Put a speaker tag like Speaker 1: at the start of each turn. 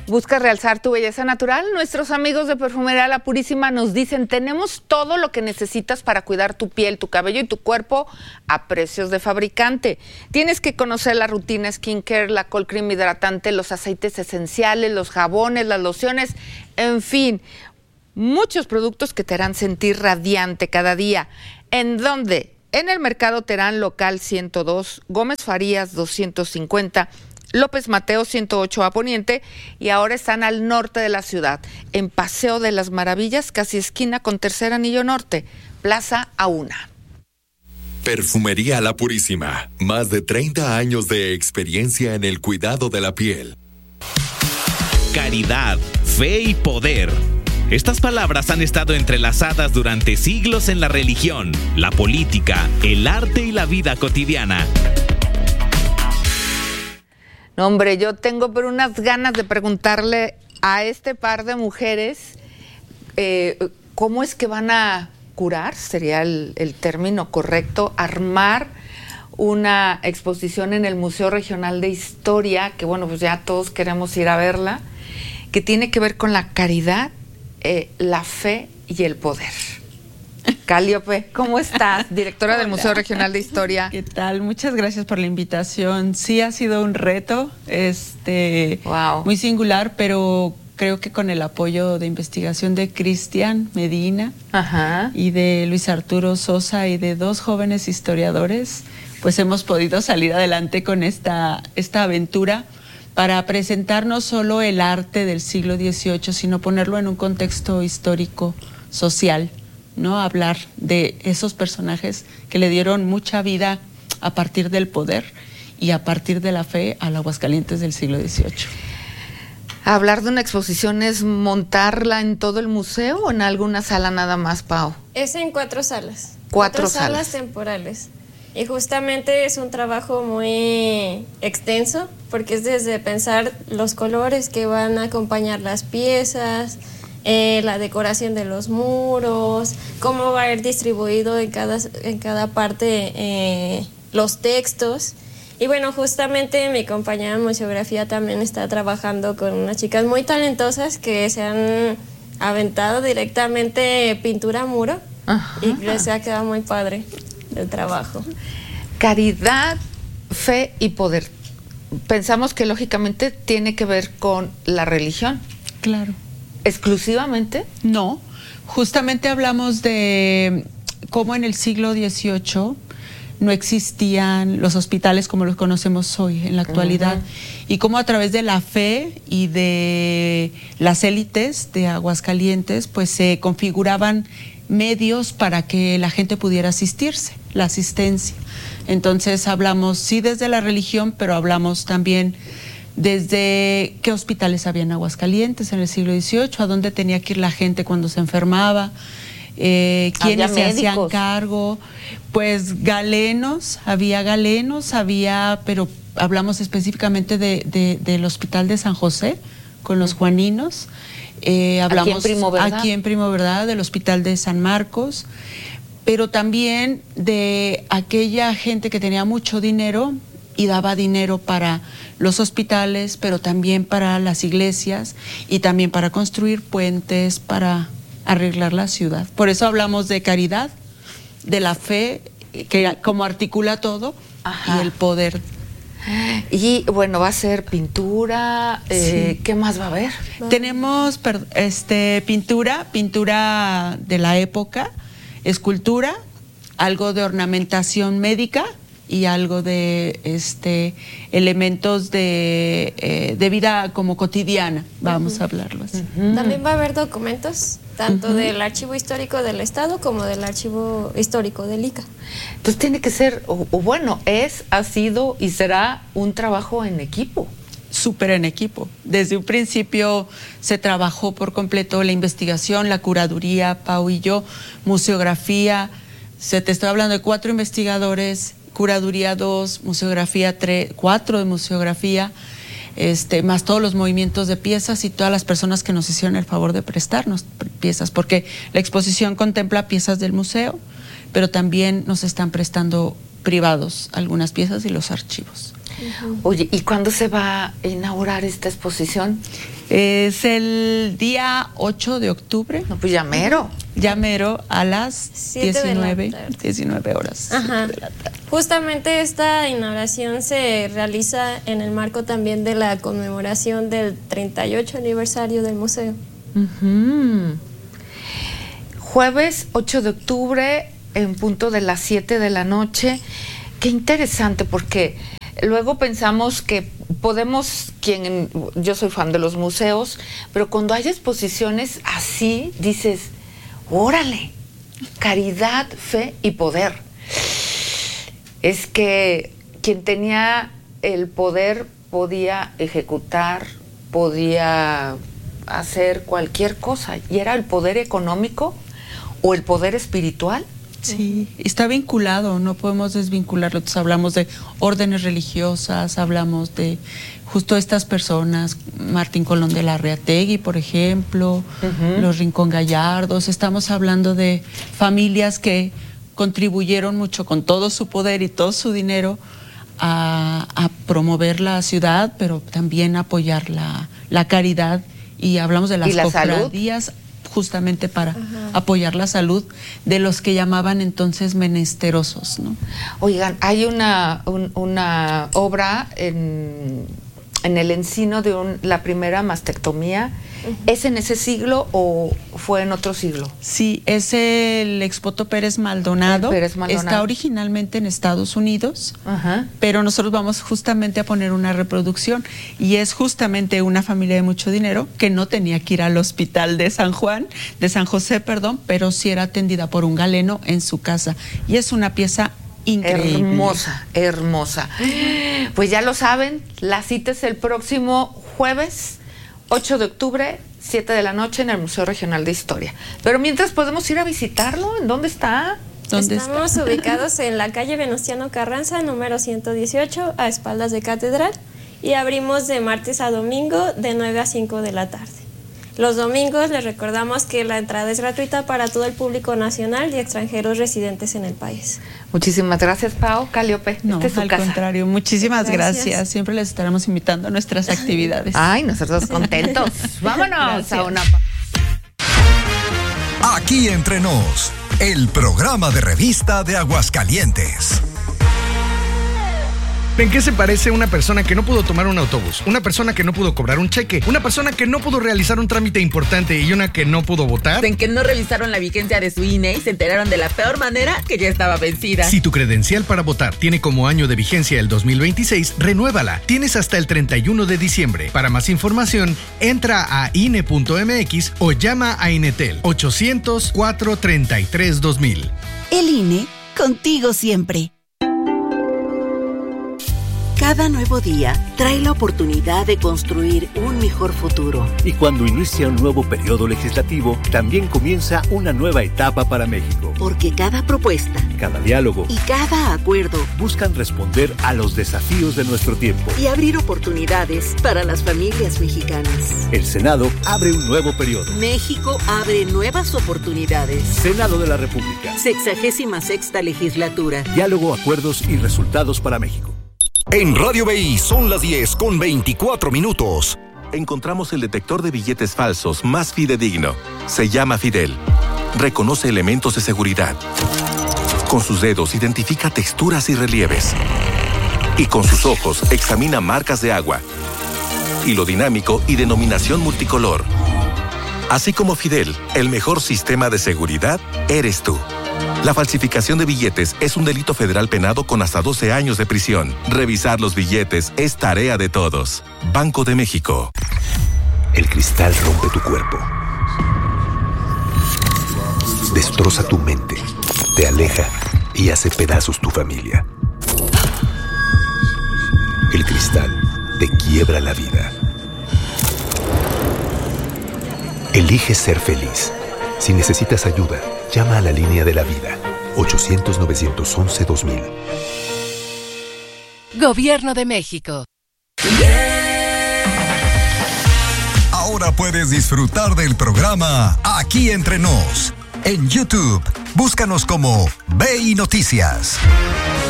Speaker 1: ¿Buscas realzar tu belleza natural? Nuestros amigos de Perfumería La Purísima nos dicen, tenemos todo lo que necesitas para cuidar tu piel, tu cabello y tu cuerpo a precios de fabricante. Tienes que conocer la rutina skincare, la cold cream hidratante, los aceites esenciales, los jabones, las lociones, en fin, muchos productos que te harán sentir radiante cada día. ¿En dónde? En el Mercado Terán Local 102, Gómez Farías 250, López Mateo 108 a Poniente, y ahora están al norte de la ciudad, en Paseo de las Maravillas, casi esquina con Tercer Anillo Norte, Plaza Auna.
Speaker 2: Perfumería La Purísima, más de 30 años de experiencia en el cuidado de la piel.
Speaker 3: Caridad, fe y poder. Estas palabras han estado entrelazadas durante siglos en la religión, la política, el arte y la vida cotidiana.
Speaker 1: No, hombre, yo tengo pero unas ganas de preguntarle a este par de mujeres cómo es que van a curar, sería el término correcto, armar una exposición en el Museo Regional de Historia, que bueno, pues ya todos queremos ir a verla, que tiene que ver con la caridad, la fe y el poder. Calliope, ¿cómo estás? Directora
Speaker 4: Hola.
Speaker 1: del Museo Regional de Historia.
Speaker 4: ¿Qué tal? Muchas gracias por la invitación. Sí, ha sido un reto,
Speaker 1: wow,
Speaker 4: muy singular, pero creo que con el apoyo de investigación de Cristian Medina,
Speaker 1: ajá,
Speaker 4: y de Luis Arturo Sosa y de dos jóvenes historiadores, pues hemos podido salir adelante con esta aventura para presentar no solo el arte del siglo XVIII, sino ponerlo en un contexto histórico, social, ¿no? Hablar de esos personajes que le dieron mucha vida a partir del poder y a partir de la fe al Aguascalientes del siglo XVIII.
Speaker 1: ¿Hablar de una exposición es montarla en todo el museo o en alguna sala nada más, Pau?
Speaker 5: Es en 4 salas.
Speaker 1: Cuatro
Speaker 5: salas temporales. Y justamente es un trabajo muy extenso, porque es desde pensar los colores que van a acompañar las piezas, la decoración de los muros, cómo va a ir distribuido en cada parte los textos. Y bueno, justamente mi compañera en museografía también está trabajando con unas chicas muy talentosas que se han aventado directamente pintura a muro. Ajá. Y les ha quedado muy padre el trabajo.
Speaker 1: Caridad, fe y poder. Pensamos que lógicamente tiene que ver con la religión.
Speaker 4: Claro.
Speaker 1: ¿Exclusivamente?
Speaker 4: No, justamente hablamos de cómo en el siglo XVIII no existían los hospitales como los conocemos hoy en la actualidad, y cómo a través de la fe y de las élites de Aguascalientes pues se configuraban medios para que la gente pudiera asistirse, la asistencia. Entonces hablamos sí desde la religión, pero hablamos también desde qué hospitales había en Aguascalientes en el siglo XVIII, a dónde tenía que ir la gente cuando se enfermaba, quiénes se hacían cargo, pues había, pero hablamos específicamente del Hospital de San José, con los juaninos, hablamos aquí en Primo Verdad, del Hospital de San Marcos, pero también de aquella gente que tenía mucho dinero y daba dinero para los hospitales, pero también para las iglesias y también para construir puentes, para arreglar la ciudad. Por eso hablamos de caridad, de la fe, que como articula todo, ajá, y el poder.
Speaker 1: Y bueno, va a ser pintura, sí. ¿Qué más va a haber?
Speaker 4: Tenemos pintura de la época, escultura, algo de ornamentación médica y algo de elementos de vida como cotidiana, vamos a hablarlo así.
Speaker 5: También va a haber documentos, tanto del Archivo Histórico del Estado como del Archivo Histórico del ICA.
Speaker 1: Entonces tiene que ser, bueno, ha sido y será un trabajo en equipo.
Speaker 4: Súper en equipo. Desde un principio se trabajó por completo la investigación, la curaduría, Pau y yo, museografía. Te estoy hablando de 4 investigadores, curaduría 2, museografía 3, 4 de museografía, más todos los movimientos de piezas y todas las personas que nos hicieron el favor de prestarnos piezas, porque la exposición contempla piezas del museo, pero también nos están prestando privados algunas piezas y los archivos.
Speaker 1: Oye, ¿y cuándo se va a inaugurar esta exposición?
Speaker 4: Es el día 8 de octubre.
Speaker 1: No, pues ya mero.
Speaker 4: Ya mero a las 19 horas.
Speaker 5: Ajá.
Speaker 4: De la tarde.
Speaker 5: Justamente esta inauguración se realiza en el marco también de la conmemoración del 38 aniversario del museo.
Speaker 1: Jueves 8 de octubre en punto de las 7 de la noche. Qué interesante, porque luego pensamos que podemos, yo soy fan de los museos, pero cuando hay exposiciones así, dices, órale, caridad, fe y poder. Es que quien tenía el poder podía ejecutar, podía hacer cualquier cosa, y era el poder económico o el poder espiritual.
Speaker 4: Sí, está vinculado, no podemos desvincularlo. Entonces hablamos de órdenes religiosas, hablamos de justo estas personas, Martín Colón de Larreategui, por ejemplo, los Rincón Gallardos. Estamos hablando de familias que contribuyeron mucho con todo su poder y todo su dinero a promover la ciudad, pero también apoyar la caridad, y hablamos de las cofradías justamente para apoyar la salud de los que llamaban entonces menesterosos, ¿no?
Speaker 1: Oigan, hay una obra en el Encino de la primera mastectomía. ¿Es en ese siglo o fue en otro siglo?
Speaker 4: Sí, es el Expoto Pérez Maldonado. Está originalmente en Estados Unidos, pero nosotros vamos justamente a poner una reproducción, y es justamente una familia de mucho dinero que no tenía que ir al hospital de San José, pero sí era atendida por un galeno en su casa, y es una pieza increíble. Hermosa.
Speaker 1: Pues ya lo saben, la cita es el próximo jueves 8 de octubre, 7 de la noche, en el Museo Regional de Historia. Pero mientras, podemos ir a visitarlo. ¿En dónde está?
Speaker 5: Estamos ubicados en la calle Venustiano Carranza, número 118, a espaldas de Catedral, y abrimos de martes a domingo de 9 a 5 de la tarde. Los domingos les recordamos que la entrada es gratuita para todo el público nacional y extranjeros residentes en el país.
Speaker 1: Muchísimas gracias, Pau. Calliope,
Speaker 4: no, al contrario, muchísimas gracias. Siempre les estaremos invitando a nuestras actividades.
Speaker 1: Ay, nosotros contentos. Vámonos a una...
Speaker 6: Aquí Entre Nos, el programa de revista de Aguascalientes.
Speaker 7: ¿En qué se parece una persona que no pudo tomar un autobús? Una persona que no pudo cobrar un cheque, una persona que no pudo realizar un trámite importante y una que no pudo votar.
Speaker 8: En que no revisaron la vigencia de su INE y se enteraron de la peor manera, que ya estaba vencida.
Speaker 7: Si tu credencial para votar tiene como año de vigencia el 2026, renuévala. Tienes hasta el 31 de diciembre. Para más información, entra a INE.mx o llama a Inetel 800-433-2000.
Speaker 9: El INE, contigo siempre. Cada nuevo día trae la oportunidad de construir un mejor futuro.
Speaker 10: Y cuando inicia un nuevo periodo legislativo, también comienza una nueva etapa para México.
Speaker 9: Porque cada propuesta,
Speaker 10: cada diálogo
Speaker 9: y cada acuerdo
Speaker 10: buscan responder a los desafíos de nuestro tiempo
Speaker 9: y abrir oportunidades para las familias mexicanas.
Speaker 10: El Senado abre un nuevo periodo.
Speaker 9: México abre nuevas oportunidades.
Speaker 10: Senado de la República.
Speaker 9: 66ª legislatura.
Speaker 10: Diálogo, acuerdos y resultados para México.
Speaker 6: En Radio BI son las 10:24.
Speaker 11: Encontramos el detector de billetes falsos más fidedigno. Se llama Fidel. Reconoce elementos de seguridad. Con sus dedos identifica texturas y relieves. Y con sus ojos examina marcas de agua, hilo dinámico y denominación multicolor. Así como Fidel, el mejor sistema de seguridad eres tú. La falsificación de billetes es un delito federal penado con hasta 12 años de prisión. Revisar los billetes es tarea de todos. Banco de México.
Speaker 12: El cristal rompe tu cuerpo. Destroza tu mente. Te aleja y hace pedazos tu familia. El cristal te quiebra la vida. Elige ser feliz. Si necesitas ayuda, llama a la línea de la vida, 800-911-2000.
Speaker 13: Gobierno de México.
Speaker 6: Ahora puedes disfrutar del programa Aquí Entre Nos. En YouTube, búscanos como BI Noticias.